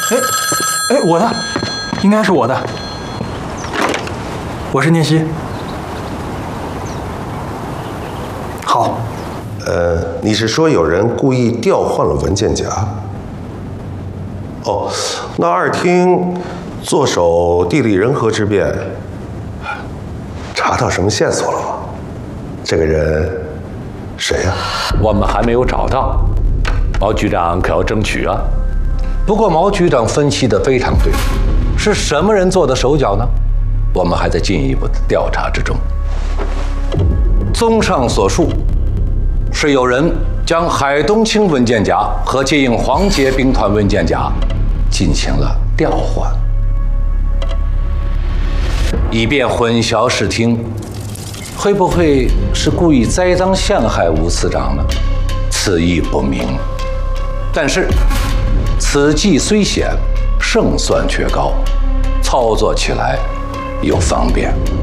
哎，我的，应该是我的。我是聂西。好。 你是说有人故意调换了文件夹？哦，那二厅坐守地利人和之变，查到什么线索了吗？这个人谁呀？ 我们还没有找到，毛局长可要争取啊。不过毛局长分析得非常对，是什么人做的手脚呢？我们还在进一步的调查之中。综上所述，是有人将海东青文件夹和接应黄杰兵团文件夹进行了调换，以便混淆视听。会不会是故意栽赃陷害吴次长呢？此意不明。但是此计虽险，胜算却高，操作起来又方便。